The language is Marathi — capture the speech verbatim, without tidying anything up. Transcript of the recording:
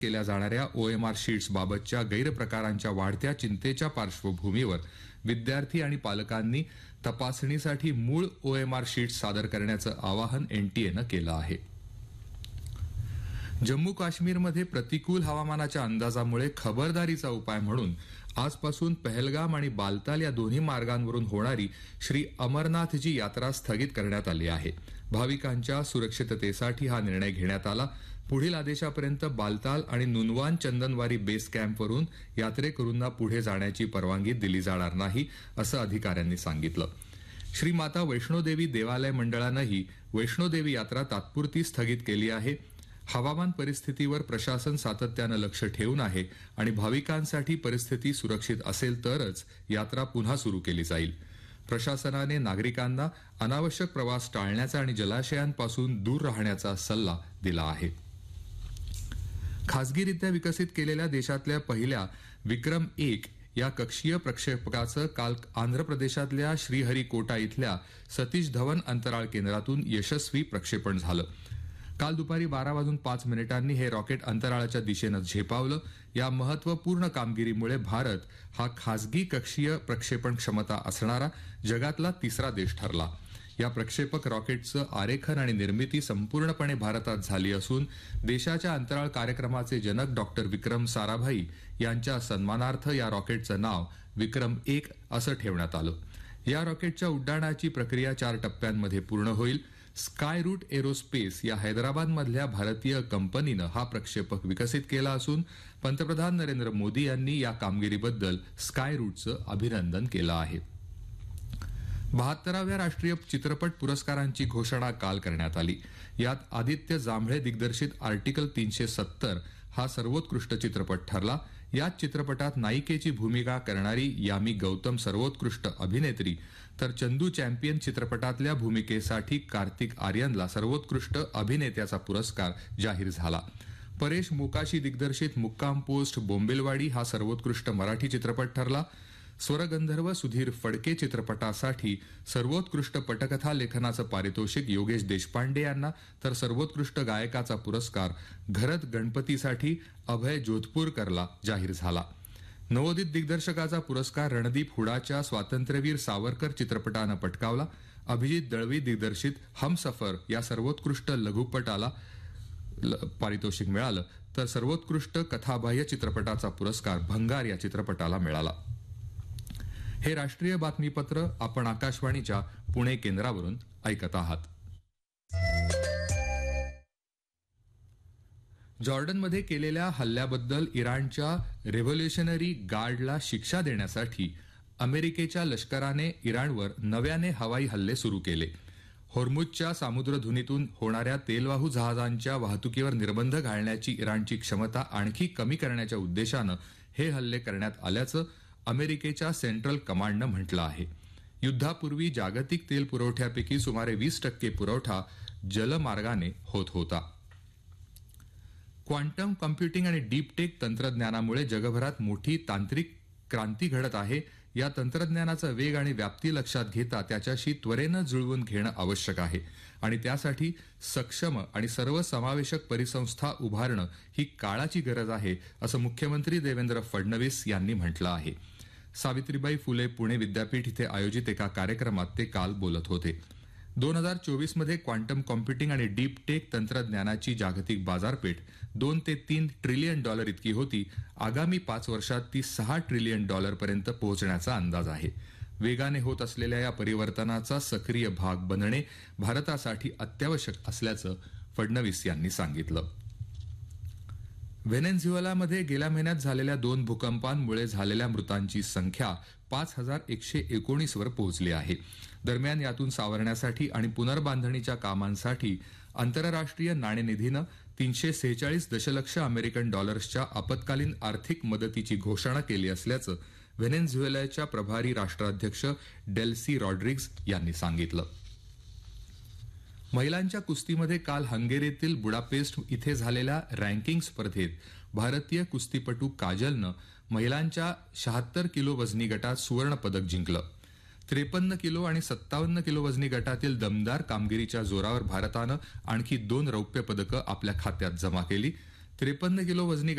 केल्या जाणाऱ्या ओएमआर शीट्स बाबतच्या गैरप्रकारांच्या वाढत्या चिंतेच्या पार्श्वभूमीवर विद्यार्थी आणि पालकांनी तपासणीसाठी मूळ ओएमआर शीट्स सादर करण्याचं आवाहन एनटीएनं केलं आहे. जम्मू काश्मीरमध्ये प्रतिकूल हवामानाच्या अंदाजामुळे खबरदारीचा उपाय म्हणून आजपासून पहलगाम आणि बालताल या दोन्ही मार्गांवरून होणारी श्री अमरनाथजी यात्रा स्थगित करण्यात आली आहे. भाविकांच्या सुरक्षिततेसाठी हा निर्णय घेण्यात आला. पुढील आदेशापर्यंत बालताल आणि नुनवान चंदनवारी बेस कॅम्पवरून यात्रेकरूंना पुढे जाण्याची परवानगी दिली जाणार नाही, असं अधिकाऱ्यांनी सांगितलं. श्री माता वैष्णोदेवी देवालय मंडळानंही वैष्णोदेवी यात्रा तात्पुरती स्थगित केली आहे. हवामान परिस्थितीवर प्रशासन सातत्यानं लक्ष ठेवून आहे आणि भाविकांसाठी परिस्थिती सुरक्षित असेल तरच यात्रा पुन्हा सुरू केली जाईल. प्रशासनाने नागरिकांना अनावश्यक प्रवास टाळण्याचा आणि जलाशयांपासून दूर राहण्याचा सल्ला दिला आहे. खासगीरित्या विकसित केलेल्या देशातल्या पहिल्या विक्रम एक या कक्षीय प्रक्षेपकाचं काल आंध्र प्रदेशातल्या श्रीहरिकोटा इथल्या सतीश धवन अंतराळ केंद्रातून यशस्वी प्रक्षेपण झालं. काल दुपारी बारा वाजून पाच मिनिटांनी हे रॉकेट अंतराळाच्या दिशेनं झेपावलं. या महत्वपूर्ण कामगिरीमुळे भारत हा खासगी कक्षीय प्रक्षेपण क्षमता असणारा जगातला तिसरा देश ठरला. या प्रक्षेपक रॉकेटचं आरेखन आणि निर्मिती संपूर्णपणे भारतात झाली असून देशाच्या अंतराळ कार्यक्रमाचे जनक डॉक्टर विक्रम साराभाई यांच्या सन्मानार्थ या रॉकेटचं नाव विक्रम एक असं ठेवण्यात आलं. या रॉकेटच्या उड्डाणाची प्रक्रिया चार टप्प्यांमध्ये पूर्ण होईल. स्काय रूट एरोस्पेस या हैदराबादमधल्या भारतीय कंपनीनं हा प्रक्षेपक विकसित केला असून पंतप्रधान नरेंद्र मोदी यांनी या कामगिरीबद्दल स्काय रूटचं अभिनंदन केलं आहे. बहात्तराव्या राष्ट्रीय चित्रपट पुरस्कारांची घोषणा काल करण्यात आली. यात आदित्य जांभळे दिग्दर्शित आर्टिकल तीनशे सत्तर हा सर्वोत्कृष्ट चित्रपट ठरला. याच चित्रपटात नायिकेची भूमिका करणारी यामी गौतम सर्वोत्कृष्ट अभिनेत्री तर चंदू चॅम्पियन चित्रपटातल्या भूमिकेसाठी कार्तिक आर्यनला सर्वोत्कृष्ट अभिनेत्याचा पुरस्कार जाहीर झाला. परेश मोकाशी दिग्दर्शित मुक्काम पोस्ट बोंबिलवाडी हा सर्वोत्कृष्ट मराठी चित्रपट ठरला. स्वरगंधर्व सुधीर फडके चित्रपटासाठी सर्वोत्कृष्ट पटकथा लेखनाचं पारितोषिक योगेश देशपांडे यांना तर सर्वोत्कृष्ट गायकाचा पुरस्कार घरत गणपतीसाठी अभय जोधपूरकरला जाहीर झाला. नवोदित दिग्दर्शकाचा पुरस्कार रणदीप हुडाच्या स्वातंत्र्यवीर सावरकर चित्रपटानं पटकावला. अभिजित दळवी दिग्दर्शित हमसफर या सर्वोत्कृष्ट लघुपटाला पारितोषिक मिळालं तर सर्वोत्कृष्ट कथाबाह्य चित्रपटाचा पुरस्कार भंगार या चित्रपटाला मिळाला. हे राष्ट्रीय बातमीपत्र आपण आकाशवाणीच्या पुणे केंद्रावरून ऐकत आहात. जॉर्डनमध्ये केलेल्या हल्ल्याबद्दल इराणच्या रेव्होल्युशनरी गार्डला शिक्षा देण्यासाठी अमेरिकेच्या लष्कराने इराणवर नव्याने हवाई हल्ले सुरू केले. होर्मुझच्या सामुद्रधुनीतून होणाऱ्या तेलवाहू जहाजांच्या वाहतुकीवर निर्बंध घालण्याची इराणची क्षमता आणखी कमी करण्याच्या उद्देशानं हे हल्ले करण्यात आल्याचं अमेरिकेच्या सेंट्रल कमांडनं म्हटलं आहे. युद्धापूर्वी जागतिक तेल पुरवठ्यापैकी सुमारे वीस टक्के पुरवठा जलमार्गाने होत होता. क्वांटम कम्प्युटिंग आणि डीपटेक तंत्रज्ञानामुळे जगभरात मोठी तांत्रिक क्रांती घडत आहे. या तंत्रज्ञानाचा वेग आणि व्याप्ती लक्षात घेता त्याच्याशी त्वरेनं जुळवून घेणं आवश्यक आहे आणि त्यासाठी सक्षम आणि सर्वसमावेशक परिसंस्था उभारणं ही काळाची गरज आहे, असं मुख्यमंत्री देवेंद्र फडणवीस यांनी म्हटलं आहे. सावित्रीबाई फुले पुणे विद्यापीठ इथे आयोजित एका कार्यक्रमात ते काल बोलत होते. दोन हजार चोवीस मध्ये क्वांटम कॉम्प्युटिंग आणि डीप टेक तंत्रज्ञानाची जागतिक बाजारपेठ दोन ते तीन ट्रिलियन डॉलर इतकी होती. आगामी पाच वर्षात ती सहा ट्रिलियन डॉलरपर्यंत पोहोचण्याचा अंदाज आहे. वेगाने होत असलेल्या या परिवर्तनाचा सक्रिय भाग बनणे भारतासाठी अत्यावश्यक असल्याचं फडणवीस यांनी सांगितलं. व्हेनेझुएलामध्ये गेल्या महिन्यात झालेल्या दोन भूकंपांमुळे झालेल्या मृतांची संख्या पाच हजार एकशे एकोणीस वर पोहोचली आहे. दरम्यान यातून सावरण्यासाठी आणि पुनर्बांधणीच्या कामांसाठी आंतरराष्ट्रीय नाणेनिधीनं तीनशे सेहेचाळीस दशलक्ष अमेरिकन डॉलर्सच्या आपत्कालीन आर्थिक मदतीची घोषणा केली असल्याचं व्हेनेझुएलाच्या प्रभारी राष्ट्राध्यक्ष डेल्सी रॉड्रिग्ज यांनी सांगितलं. महिलांच्या कुस्तीमध्ये काल हंगेरीतील बुडापेस्ट इथे झालेल्या रँकिंग स्पर्धेत भारतीय कुस्तीपटू काजलनं महिलांच्या शहात्तर किलो वजनी गटात सुवर्ण पदक जिंकलं. त्रेपन्न किलो आणि सत्तावन्न किलो वजनी गटातील दमदार कामगिरीच्या जोरावर भारतानं आणखी दोन रौप्य पदकं आपल्या खात्यात जमा केली. त्रेपन्न किलो वजनी